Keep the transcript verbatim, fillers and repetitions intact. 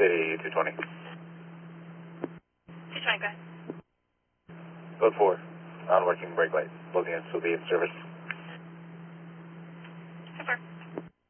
City, two twenty. two twenty, go ahead. Code four, non-working brake light. Loading in, will be in service. Super.